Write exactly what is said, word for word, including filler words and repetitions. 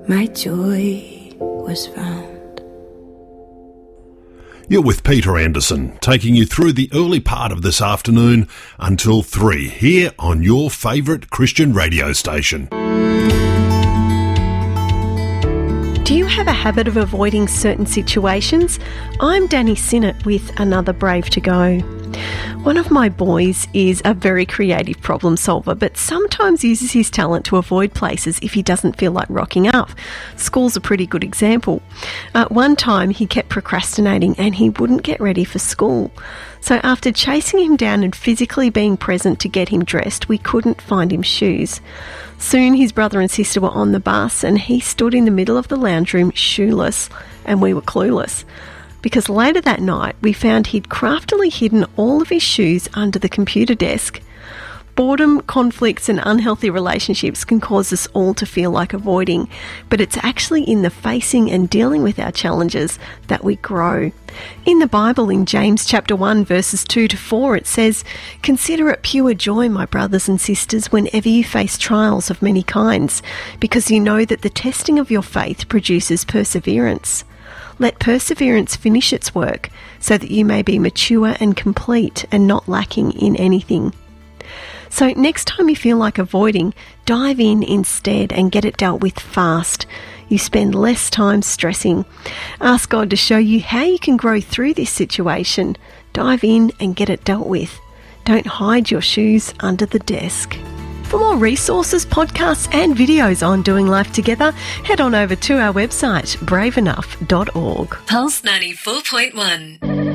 my joy was found. You're with Peter Anderson, taking you through the early part of this afternoon until three, here on your favourite Christian radio station. Do you have a habit of avoiding certain situations? I'm Danny Sinnott with another Brave to Go. One of my boys is a very creative problem solver, but sometimes uses his talent to avoid places if he doesn't feel like rocking up. School's a pretty good example. At one time, he kept procrastinating and he wouldn't get ready for school. So after chasing him down and physically being present to get him dressed, we couldn't find him shoes. Soon his brother and sister were on the bus and he stood in the middle of the lounge room shoeless, and we were clueless. Because later that night, we found he'd craftily hidden all of his shoes under the computer desk. Boredom, conflicts and unhealthy relationships can cause us all to feel like avoiding, but it's actually in the facing and dealing with our challenges that we grow. In the Bible, in James chapter one, verses two to four, it says, "Consider it pure joy, my brothers and sisters, whenever you face trials of many kinds, because you know that the testing of your faith produces perseverance. Let perseverance finish its work, so that you may be mature and complete and not lacking in anything." So next time you feel like avoiding, dive in instead and get it dealt with fast. You spend less time stressing. Ask God to show you how you can grow through this situation. Dive in and get it dealt with. Don't hide your shoes under the desk. For more resources, podcasts and videos on doing life together, head on over to our website, brave enough dot org. Pulse ninety-four point one.